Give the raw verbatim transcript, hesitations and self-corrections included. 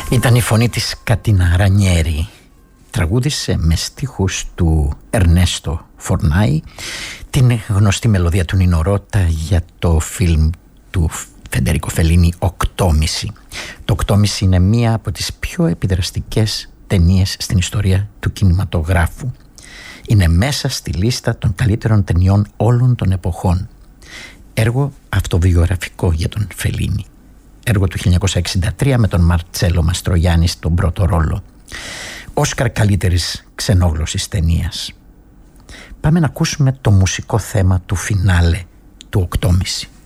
Ήταν η φωνή της Κατίνα Ρανιέρη. Τραγούδισε με στίχους του Ερνέστο Φορνάι την γνωστή μελωδία του Νίνο Ρώτα για το φιλμ του Φεντερίκο Φελίνι «Οκτώμηση». Το «Οκτώμηση» είναι μία από τις πιο επιδραστικές ταινίες στην ιστορία του κινηματογράφου. Είναι μέσα στη λίστα των καλύτερων ταινιών όλων των εποχών. Έργο αυτοβιογραφικό για τον Φελίνι. Έργο του χίλια εννιακόσια εξήντα τρία με τον Μαρτσέλο Μαστρογιάννη στον πρώτο ρόλο. Όσκαρ καλύτερης ξενόγλωσσης ταινίας. Πάμε να ακούσουμε το μουσικό θέμα του φινάλε του «Οκτώμηση».